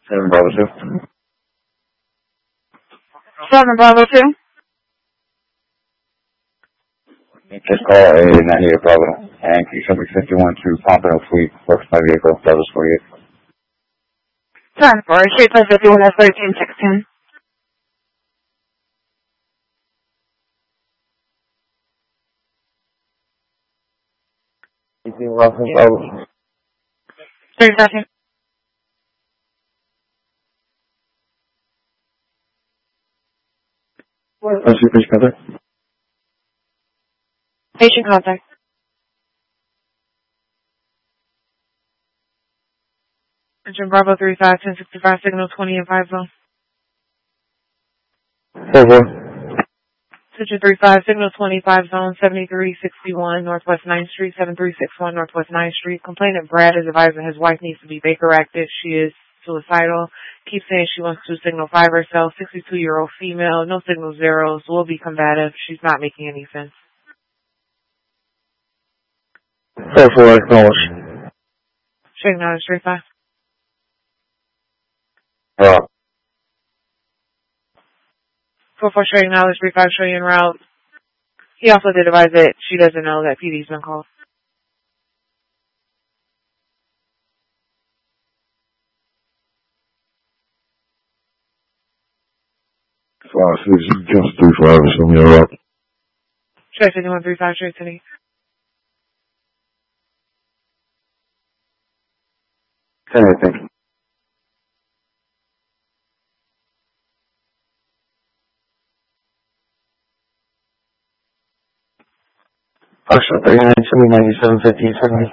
7 Bravo 2. 7 Bravo 2. Just call a 98 Bravo and keep somebody 51 to Pompano Fleet, works my vehicle, Douglas 48. 10-4, Street 51 at 1316. Welcome, Bravo. 3 seconds. What's your patient contact? Patient contact. Engine Bravo 35, 1065, signal 20 and 5 zone. 4-4. Engine 35, signal 25 zone, 7361 Northwest 9th Street, 7361 Northwest 9th Street. Complainant Brad is advising his wife needs to be Baker acted. She is suicidal. Keeps saying she wants to signal 5 herself. 62-year-old female. No signal zeros. Will be combative. She's not making any sense. 4-4, acknowledge. Checking out Street 5. Rob. 4-4 straight knowledge, 3-5 show you en route. He also did advise that she doesn't know that PD's been called. Just 3-5, show me a route. Straight 51, 3-5 straight to me. Anything. Foxtrot 39, 97, 50, 70.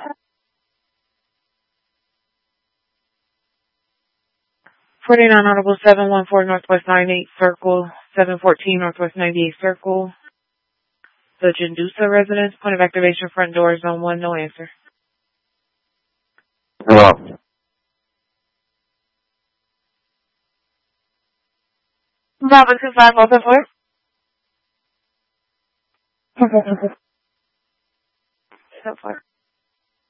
49 Audible 714 Northwest 98 Circle, 714 Northwest 98 Circle. The Jandusa residence, point of activation, front door, zone 1, no answer. Rob. Bravo 25, also 4. So far.